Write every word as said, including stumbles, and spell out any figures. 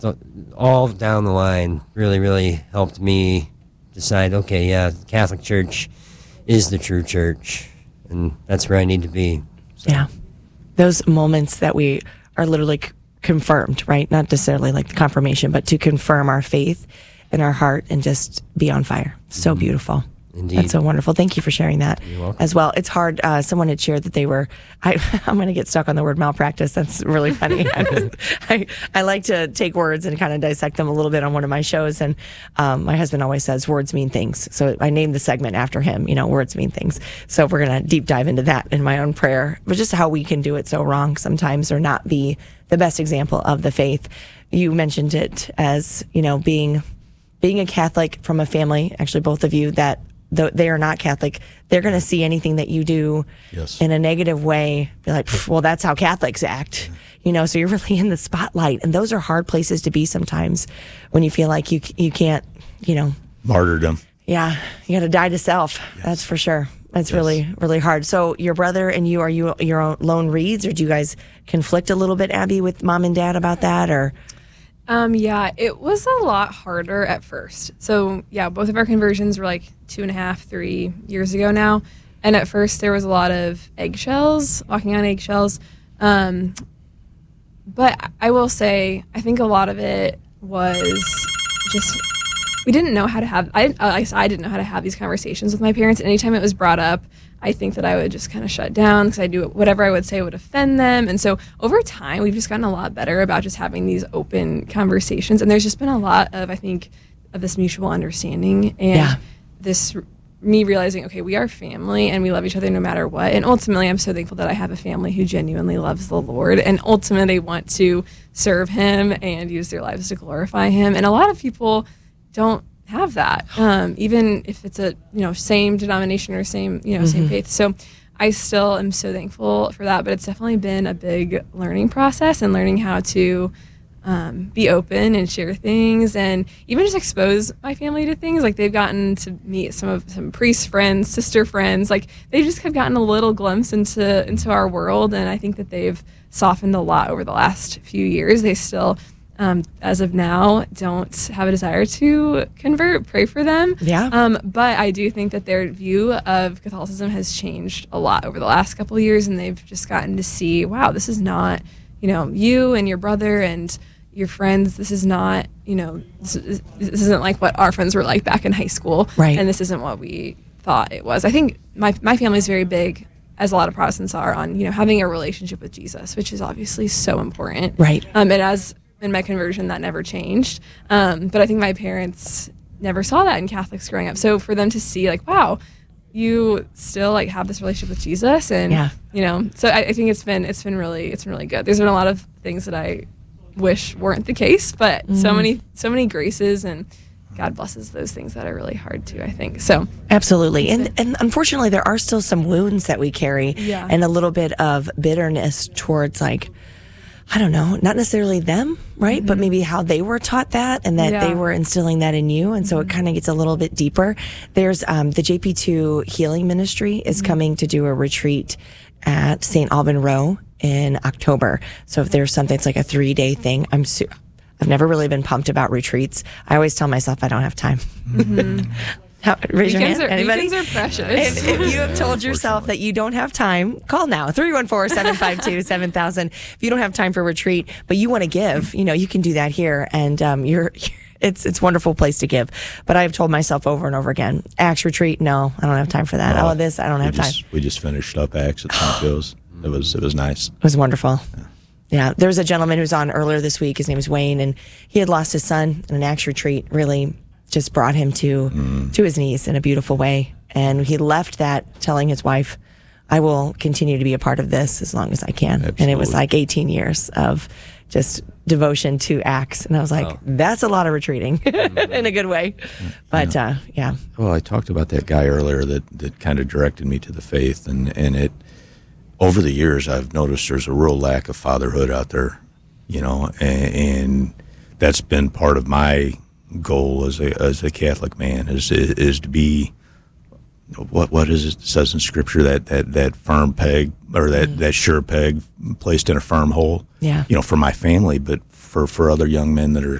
th- all down the line really, really helped me decide, okay, yeah, the Catholic Church is the true church, and that's where I need to be. So. Yeah. Those moments that we are literally c- confirmed, right? Not necessarily like the confirmation, but to confirm our faith in our heart and just be on fire. So mm-hmm. beautiful. Indeed. That's so wonderful. Thank you for sharing that as well. It's hard. Uh, someone had shared that they were, I, I'm going to get stuck on the word malpractice. That's really funny. I, just, I, I like to take words and kind of dissect them a little bit on one of my shows. And um, my husband always says words mean things. So I named the segment after him, you know, words mean things. So we're going to deep dive into that in my own prayer, but just how we can do it so wrong sometimes or not be the best example of the faith. You mentioned it as, you know, being, being a Catholic from a family, actually both of you, that though they are not Catholic, they're going to see anything that you do yes. in a negative way, be like, well, that's how Catholics act, you know. So you're really in the spotlight, and those are hard places to be sometimes when you feel like you you can't, you know, martyrdom. Yeah, you got to die to self. Yes. That's for sure. That's yes. really really hard. So your brother and you, are you your own lone reads, or do you guys conflict a little bit, Abby, with mom and dad about that, or? Um, yeah, it was a lot harder at first. So yeah, both of our conversions were like two and a half, three years ago now. And at first there was a lot of eggshells, walking on eggshells. Um, but I will say, I think a lot of it was just, we didn't know how to have, I, I, I didn't know how to have these conversations with my parents. And anytime it was brought up, I think that I would just kind of shut down because I knew whatever I would say would offend them. And so over time, we've just gotten a lot better about just having these open conversations. And there's just been a lot of, I think, of this mutual understanding and yeah. this me realizing, okay, we are family and we love each other no matter what. And ultimately, I'm so thankful that I have a family who genuinely loves the Lord and ultimately want to serve him and use their lives to glorify him. And a lot of people don't have that, um, even if it's a you know same denomination or same you know mm-hmm. same faith. So I still am so thankful for that, but it's definitely been a big learning process and learning how to um, be open and share things and even just expose my family to things. Like they've gotten to meet some of some priest friends, sister friends. Like they just have gotten a little glimpse into into our world, and I think that they've softened a lot over the last few years. They still Um, as of now, don't have a desire to convert. Pray for them. Yeah. Um, but I do think that their view of Catholicism has changed a lot over the last couple of years, and they've just gotten to see, wow, this is not, you know, you and your brother and your friends. This is not, you know, this, is, this isn't like what our friends were like back in high school. Right. And this isn't what we thought it was. I think my my family is very big, as a lot of Protestants are, on, you know, having a relationship with Jesus, which is obviously so important. Right. Um, and as in my conversion, that never changed. Um, but I think my parents never saw that in Catholics growing up. So for them to see, like, wow, you still like have this relationship with Jesus, and yeah. you know, so I, I think it's been it's been really it's been really good. There's been a lot of things that I wish weren't the case, but mm. so many so many graces, and God blesses those things that are really hard to, I think. So absolutely. And and unfortunately there are still some wounds that we carry yeah. and a little bit of bitterness towards, like, I don't know, not necessarily them, right? Mm-hmm. But maybe how they were taught that and that yeah. they were instilling that in you. And so mm-hmm. it kind of gets a little bit deeper. There's um, the J P two Healing Ministry is mm-hmm. coming to do a retreat at Saint Alban Row in October. So if there's something, it's like a three day thing. I'm su- I've never really been pumped about retreats. I always tell myself I don't have time. Mm-hmm. How, raise weekends your hand. Are, Anybody? Weekends are precious. If, if you have told yourself that you don't have time, call now. three one four, seven five two, seven thousand. If you don't have time for retreat, but you want to give, you know, you can do that here. And um, you're, it's it's a wonderful place to give. But I've told myself over and over again, Acts retreat, no, I don't have time for that. No, oh, this, I don't have just, time. We just finished up Acts at Saint Joe's. It was, it was nice. It was wonderful. Yeah. Yeah, there was a gentleman who was on earlier this week. His name is Wayne, and he had lost his son in an Acts retreat. Really just brought him to mm. to his knees in a beautiful way. And he left that telling his wife, I will continue to be a part of this as long as I can. Absolutely. And it was like eighteen years of just devotion to Acts. And I was like, oh. that's a lot of retreating in a good way. But yeah. Uh, yeah. Well, I talked about that guy earlier that, that kind of directed me to the faith. And, and it, over the years, I've noticed there's a real lack of fatherhood out there, you know, and, and that's been part of my goal as a as a Catholic man is is to be what what is it says in Scripture, that that, that firm peg or that, mm. that sure peg placed in a firm hole. Yeah. You know, for my family, but for, for other young men that are